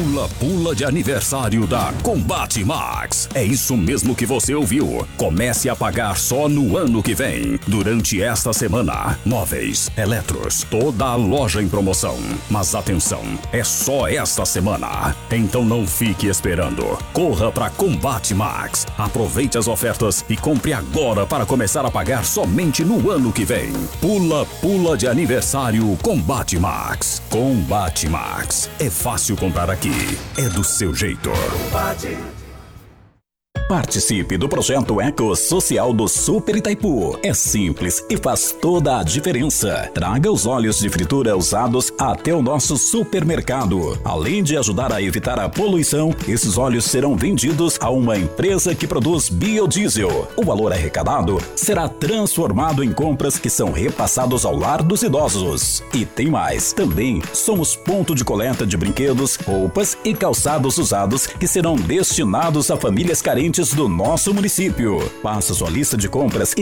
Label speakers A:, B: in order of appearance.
A: Pula de aniversário da Combate Max. É isso mesmo que você ouviu. Comece a pagar só no ano que vem. Durante esta semana, móveis, eletros, toda a loja em promoção. Mas atenção, é só esta semana. Então não fique esperando. Corra para Combate Max. Aproveite as ofertas e compre agora para começar a pagar somente no ano que vem. Pula de aniversário Combate Max. Combate Max. É fácil comprar aqui. É do seu jeito.
B: Participe do projeto Ecossocial do Super Itaipu. É simples e faz toda a diferença. Traga os óleos de fritura usados até o nosso supermercado. Além de ajudar a evitar a poluição, esses óleos serão vendidos a uma empresa que produz biodiesel. O valor arrecadado será transformado em compras que são repassados ao lar dos idosos. E tem mais. Também somos ponto de coleta de brinquedos, roupas e calçados usados que serão destinados a famílias carentes do nosso município. Faça sua lista de compras